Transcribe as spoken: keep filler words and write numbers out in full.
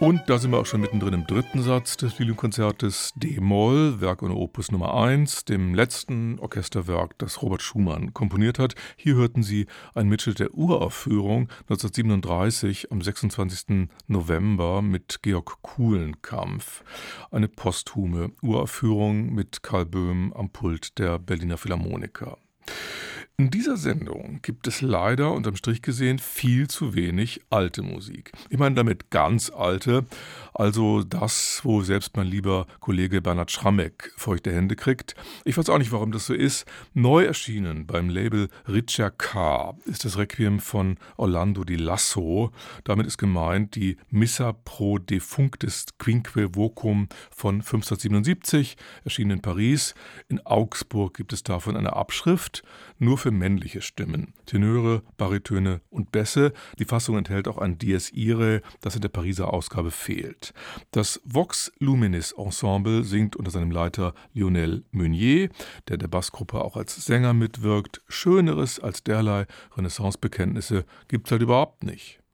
Und da sind wir auch schon mittendrin im dritten Satz des Violinkonzertes D-Moll, Werk ohne Opus Nummer eins, dem letzten Orchesterwerk, das Robert Schumann komponiert hat. Hier hörten Sie einen Mitschnitt der Uraufführung neunzehnhundertsiebenunddreißig am sechsundzwanzigsten November mit Georg Kuhlenkampff. Eine posthume Uraufführung mit Karl Böhm am Pult der Berliner Philharmoniker. In dieser Sendung gibt es leider unterm Strich gesehen viel zu wenig alte Musik. Ich meine damit ganz alte, also das, wo selbst mein lieber Kollege Bernhard Schrammeck feuchte Hände kriegt. Ich weiß auch nicht, warum das so ist. Neu erschienen beim Label Richter K. ist das Requiem von Orlando di Lasso. Damit ist gemeint die Missa pro Defunctis Quinque Vocum von fünfzehnhundertsiebenundsiebzig, erschienen in Paris. In Augsburg gibt es davon eine Abschrift, nur für männliche Stimmen, Tenöre, Baritöne und Bässe. Die Fassung enthält auch ein Dies Irae, das in der Pariser Ausgabe fehlt. Das Vox Luminis Ensemble singt unter seinem Leiter Lionel Meunier, der der Bassgruppe auch als Sänger mitwirkt. Schöneres als derlei Renaissance-Bekenntnisse gibt es halt überhaupt nicht.